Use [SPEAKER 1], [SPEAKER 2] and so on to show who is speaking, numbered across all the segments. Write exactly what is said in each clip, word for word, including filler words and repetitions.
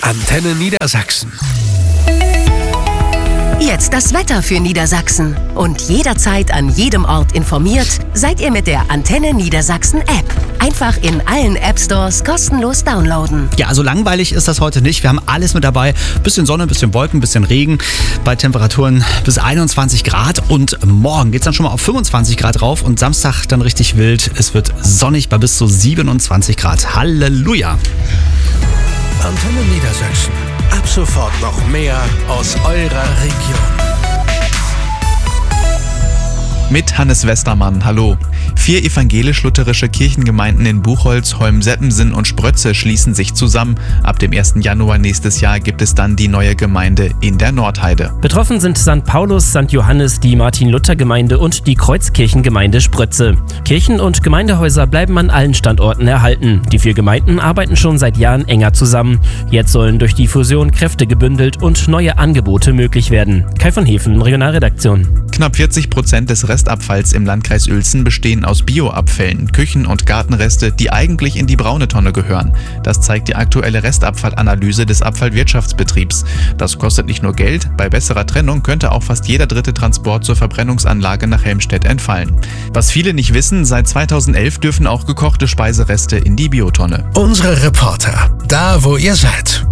[SPEAKER 1] Antenne Niedersachsen.
[SPEAKER 2] Jetzt das Wetter für Niedersachsen. Und jederzeit an jedem Ort informiert seid ihr mit der Antenne Niedersachsen App. Einfach in allen App Stores kostenlos downloaden.
[SPEAKER 3] Ja, also langweilig ist das heute nicht. Wir haben alles mit dabei. Bisschen Sonne, bisschen Wolken, bisschen Regen. Bei Temperaturen bis einundzwanzig Grad. Und morgen geht es dann schon mal auf fünfundzwanzig Grad rauf. Und Samstag dann richtig wild. Es wird sonnig bei bis zu siebenundzwanzig Grad. Halleluja!
[SPEAKER 1] Antenne Niedersachsen. Ab sofort noch mehr aus eurer Region.
[SPEAKER 4] Mit Hannes Westermann, hallo. Vier evangelisch-lutherische Kirchengemeinden in Buchholz, Holm-Seppensen und Sprötze schließen sich zusammen. Ab dem ersten Januar nächstes Jahr gibt es dann die neue Gemeinde in der Nordheide.
[SPEAKER 5] Betroffen sind Sankt Paulus, Sankt Johannes, die Martin-Luther-Gemeinde und die Kreuzkirchengemeinde Sprötze. Kirchen- und Gemeindehäuser bleiben an allen Standorten erhalten. Die vier Gemeinden arbeiten schon seit Jahren enger zusammen. Jetzt sollen durch die Fusion Kräfte gebündelt und neue Angebote möglich werden. Kai von Hefen, Regionalredaktion.
[SPEAKER 4] Knapp vierzig Prozent des Restabfalls im Landkreis Uelzen bestehen aus Bioabfällen, Küchen- und Gartenreste, die eigentlich in die braune Tonne gehören. Das zeigt die aktuelle Restabfallanalyse des Abfallwirtschaftsbetriebs. Das kostet nicht nur Geld, bei besserer Trennung könnte auch fast jeder dritte Transport zur Verbrennungsanlage nach Helmstedt entfallen. Was viele nicht wissen, seit zweitausendelf dürfen auch gekochte Speisereste in die Biotonne.
[SPEAKER 1] Unsere Reporter, da wo ihr seid.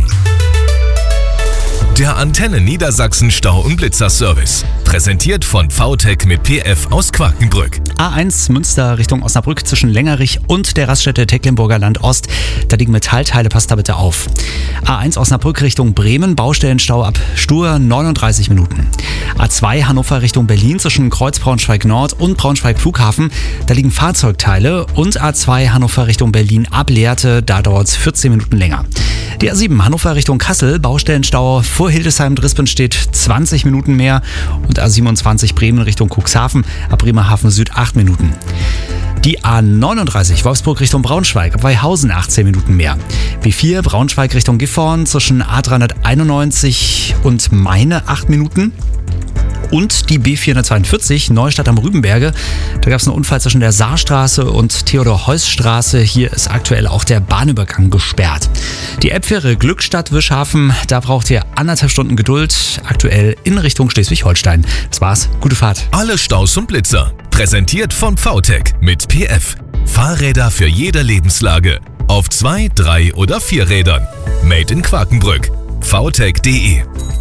[SPEAKER 6] Der Antenne Niedersachsen Stau- und Blitzer-Service. Präsentiert von V T E C mit P F aus Quakenbrück.
[SPEAKER 3] A eins Münster Richtung Osnabrück zwischen Längerich und der Raststätte Tecklenburger Land Ost. Da liegen Metallteile, passt da bitte auf. A eins Osnabrück Richtung Bremen, Baustellenstau ab Stur neununddreißig Minuten. A zwei Hannover Richtung Berlin zwischen Kreuz Braunschweig Nord und Braunschweig Flughafen. Da liegen Fahrzeugteile. Und A zwei Hannover Richtung Berlin ab Lehrte, da dauert es vierzehn Minuten länger. Die A sieben Hannover Richtung Kassel, Baustellenstau vor Hildesheim-Drispen steht zwanzig Minuten mehr. Und A siebenundzwanzig Bremen Richtung Cuxhaven, ab Bremerhaven Süd acht Minuten. Die A neununddreißig Wolfsburg Richtung Braunschweig, ab Weihausen achtzehn Minuten mehr. B vier Braunschweig Richtung Gifhorn zwischen A dreihunderteinundneunzig und Meine acht Minuten. Und die B vierhundertzweiundvierzig Neustadt am Rübenberge. Da gab es einen Unfall zwischen der Saarstraße und Theodor-Heuss-Straße. Hier ist aktuell auch der Bahnübergang gesperrt. Die Elbfähre Glückstadt-Wischhafen, da braucht ihr anderthalb Stunden Geduld. Aktuell in Richtung Schleswig-Holstein. Das war's. Gute Fahrt.
[SPEAKER 6] Alle Staus und Blitzer. Präsentiert von V T E C mit P F. Fahrräder für jede Lebenslage. Auf zwei, drei oder vier Rädern. Made in Quakenbrück. v t e c punkt d e